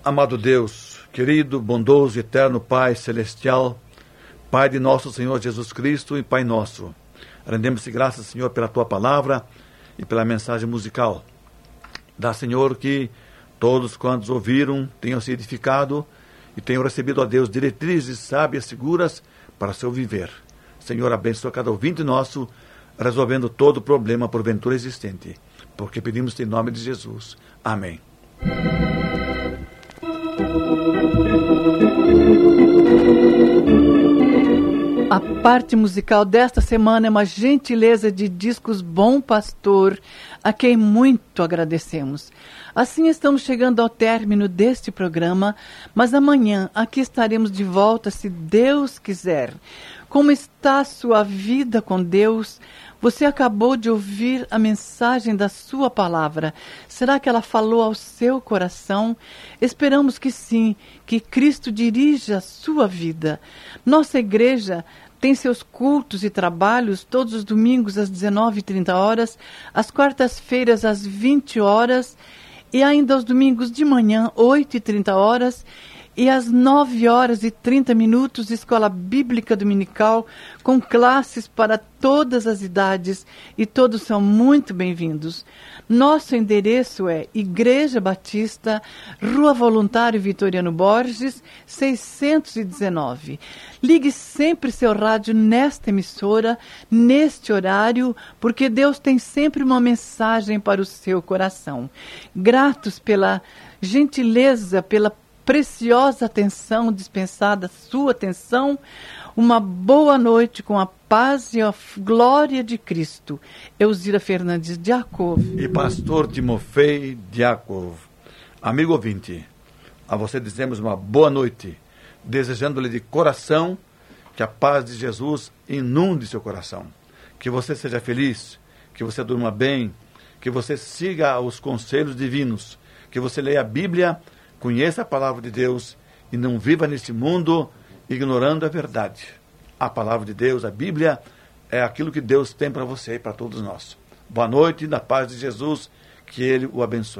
Amado Deus, querido, bondoso, eterno Pai celestial, Pai de nosso Senhor Jesus Cristo e Pai nosso, rendemos-te graças, Senhor, pela Tua palavra e pela mensagem musical. Dá, Senhor, que todos quantos ouviram tenham se edificado e tenham recebido, a Deus, diretrizes sábias, seguras para seu viver. Senhor, abençoa cada ouvinte nosso, resolvendo todo o problema porventura existente, porque pedimos-te em nome de Jesus. Amém. A parte musical desta semana é uma gentileza de Discos Bom Pastor, a quem muito agradecemos. Assim estamos chegando ao término deste programa, mas amanhã aqui estaremos de volta, se Deus quiser. Como está a sua vida com Deus? Você acabou de ouvir a mensagem da sua palavra. Será que ela falou ao seu coração? Esperamos que sim, que Cristo dirija a sua vida. Nossa igreja tem seus cultos e trabalhos todos os domingos às 19h30, às quartas-feiras às 20h e ainda aos domingos de manhã, 8h30, e às 9h30, Escola Bíblica Dominical, com classes para todas as idades, e todos são muito bem-vindos. Nosso endereço é Igreja Batista, Rua Voluntário Vitoriano Borges, 619. Ligue sempre seu rádio nesta emissora, neste horário, porque Deus tem sempre uma mensagem para o seu coração. Gratos pela gentileza, pela preciosa atenção dispensada, sua atenção. Uma boa noite com a paz e a glória de Cristo. Elzira Fernandes Diakov e pastor Timofei Diakov. Amigo ouvinte, a você dizemos uma boa noite, desejando-lhe de coração que a paz de Jesus inunde seu coração, que você seja feliz, que você durma bem, que você siga os conselhos divinos, que você leia a Bíblia, conheça a palavra de Deus e não viva neste mundo ignorando a verdade. A palavra de Deus, a Bíblia, é aquilo que Deus tem para você e para todos nós. Boa noite, na paz de Jesus, que Ele o abençoe.